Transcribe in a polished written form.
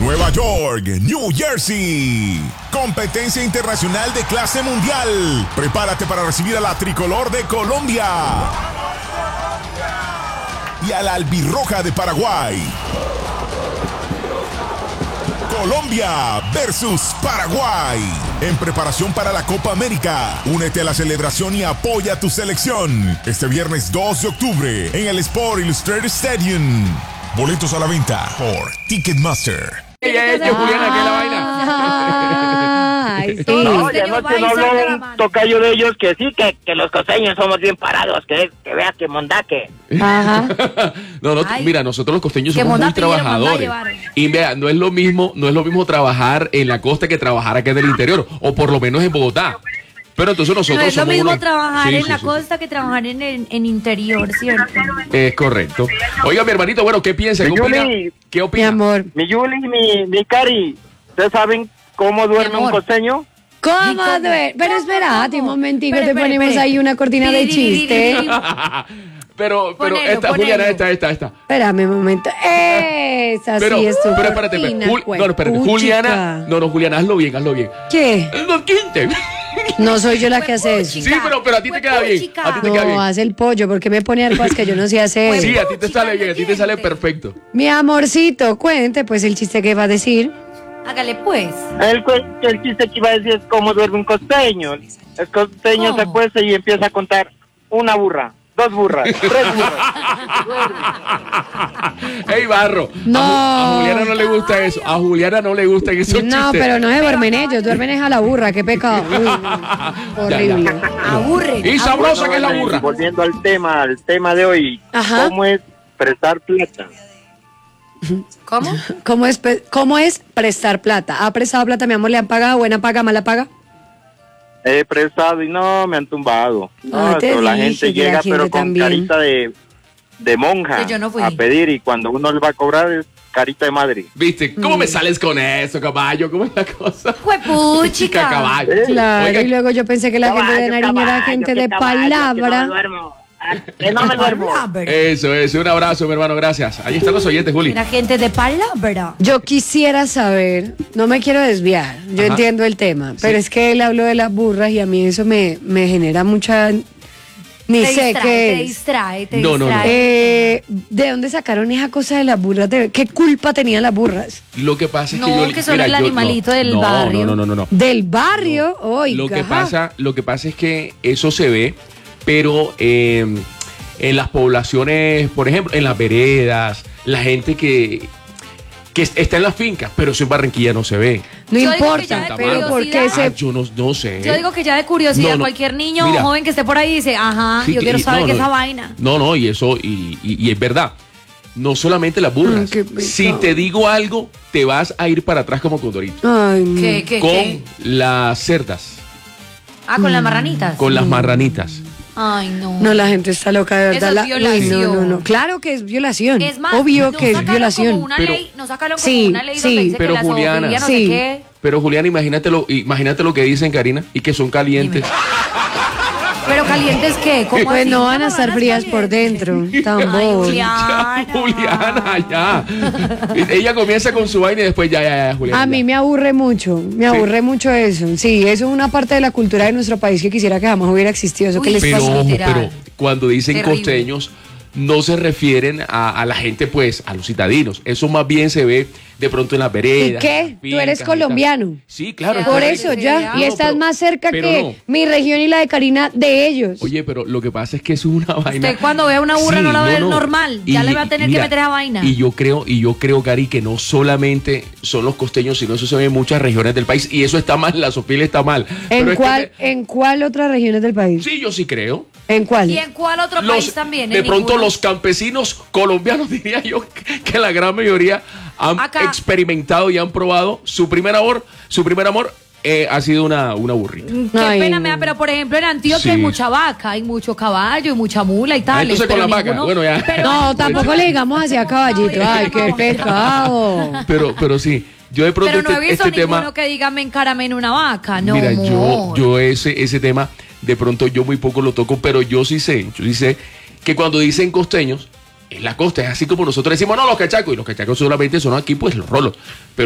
Nueva York, New Jersey. Competencia internacional de clase mundial. Prepárate para recibir a la tricolor de Colombia y a la albirroja de Paraguay. Colombia versus Paraguay. En preparación para la Copa América. Únete a la celebración y apoya a tu selección. Este viernes 2 de octubre en el Sport Illustrated Stadium. Boletos a la venta por Ticketmaster. Juliana, ¿qué es la vaina? Ay, sí. No, y anoche no habló un tocayo de ellos que sí, que los costeños somos bien parados, que vea que mondaque. Ajá. No, Ay. mira, nosotros los costeños Que somos muy monda pidieron, trabajadores. mandá Y vea, no es lo mismo trabajar en la costa que trabajar acá en el interior, o por lo menos en Bogotá. Pero entonces nosotros No es lo somos mismo unos- trabajar Sí, en sí, la sí. costa que trabajar en interior, ¿cierto? Es correcto. Oiga, mi hermanito, bueno, ¿qué piensa? ¿Qué Mi opina? Yuli. ¿Qué Mi opina? amor. Mi Yuli, mi Cari, ¿ustedes saben cómo duerme amor. un costeño? ¿Cómo cómo? duele? Pero espérate un ¿Cómo? momentico, Espere, te espere, ponemos espere. ahí una cortina de chiste. Pero Ponelo, esta, ponelo. Juliana, esta. Espérame un momento. Esa Pero, sí es tu pero espérate, cortina, espérate. juepuchica. Juliana, no, Juliana, hazlo bien. ¿Qué? No quinte. No soy yo la que hace eso. Sí, pero a ti te queda bien. A ti te queda No, bien. hace el pollo, porque me pone cosas que yo no sé hacer. Sí, a ti te sale bien, a ti te sale perfecto. Mi amorcito, cuente pues el chiste que va a decir. Hágale pues. El chiste que iba a decir es cómo duerme un costeño. El costeño ¿Cómo? se acuesta y empieza a contar una burra, 2 burras, 3 burras. Ey, Barro. No. A Juliana no le gusta eso. A Juliana no le gustan esos chistes. No, pero no se duermen ellos, duermen es a la burra, qué pecado. Uy, no. Horrible. Aburre. Y sabrosa que es la Bueno, y burra. volviendo al tema de hoy, Ajá. ¿cómo es prestar plata? ¿Cómo? ¿Cómo es prestar plata? ¿Ha prestado plata, mi amor? ¿Le han pagado? ¿Buena paga, mala paga? He prestado y no, me han tumbado. No, Ah, te eso, la dije gente que la llega gente pero con también. carita de monja Que yo no fui. a pedir y cuando uno le va a cobrar es carita de madre. ¿Viste? ¿Cómo me sales con eso, caballo? ¿Cómo es la cosa? Juepuchica. Caballo. Claro, Oiga, y luego yo pensé que la gente de Nariño era gente de palabra. Que no me duermo. Eso, un abrazo, mi hermano, gracias. Ahí están los oyentes, Juli. Era gente de palabra. Yo quisiera saber, no me quiero desviar, yo Ajá. entiendo el tema, pero es que él habló de las burras y a mí eso me genera mucha... Ni Te sé distrae, qué te es. distrae, te No, no, no. distrae. ¿De dónde sacaron esa cosa de las burras? ¿Qué culpa tenían las burras? Lo que pasa es que No, yo... que son el animalito del barrio. No. ¿Del barrio? Oiga. Lo que pasa es que eso se ve, pero en las poblaciones, por ejemplo, en las veredas, la gente que está en las fincas, pero eso en Barranquilla no se ve. No Yo digo que importa, ya de pero ¿por qué curiosidad- se...? Yo no sé. Yo digo que ya de curiosidad, No, no. cualquier niño Mira. o joven que esté por ahí dice, ajá, Sí, yo quiero saber qué es esa no. vaina. No, y eso, y es verdad. No solamente las burras. Qué pecado. Si te digo algo, te vas a ir para atrás como Condorito. Ay, no. ¿Qué? Con las cerdas, Ah, con las marranitas. con las marranitas. Ay, no. No, la gente está loca, de verdad. Eso es violación. No. Claro que es violación. Es más, Obvio no que es sacaron violación. Como una Pero- ley, no sacaron como Sí, una ley sí, donde dice pero que la Juliana, zoofilia no sí. sé qué. Pero Juliana, imagínate lo que dicen, Karina, y que son calientes. Pero calientes, ¿qué? ¿Cómo Pues así? no van a estar van frías por dentro. Tan Ay, bobo. Juliana. Juliana, ya. Ella comienza con su vaina y después ya, Juliana. A mí ya. me aburre mucho eso. Sí, eso es una parte de la cultura de nuestro país que quisiera que jamás hubiera existido. Eso que Uy, les Pero, pasa. ojo, literal. pero cuando dicen Terrible. costeños, no se refieren a la gente, pues, a los citadinos. Eso más bien se ve de pronto en las veredas. ¿Y qué? en las Tú eres fincas y tal. colombiano. Sí, claro. Por Por es eso correcto. ya. No, Y estás pero- más cerca pero que no. mi región y la de Karina de ellos. Oye, pero lo que pasa es que eso es una vaina. Usted cuando ve una burra no la ve normal, ya le va a tener que meter esa vaina. Y yo creo, Cari, que no solamente son los costeños, sino eso se ve en muchas regiones del país. Y eso está mal, la zoofilia está mal. Pero es que ¿En cuál otras regiones del país? sí, yo sí creo. ¿En cuál? ¿Y en cuál otro país también? De ¿En pronto ninguno? los campesinos colombianos, diría yo, que la gran mayoría han Acá. experimentado y han probado su primer amor ha sido una burrita. Qué Ay, pena no. me da, pero por ejemplo en Antioquia Sí. hay mucha vaca, hay mucho caballo y mucha mula y tal. Entonces con la vaca, bueno, ya. No, tampoco le digamos así a caballito. Ay, qué pecado. Pero sí, yo de pronto Pero no he visto este ninguno tema, que diga me encaramé una vaca, no. mira, amor. yo ese tema de pronto yo muy poco lo toco, pero yo sí sé que cuando dicen costeños, en la costa es así como nosotros decimos, no, los cachacos, y los cachacos solamente son aquí, pues los rolos. Pero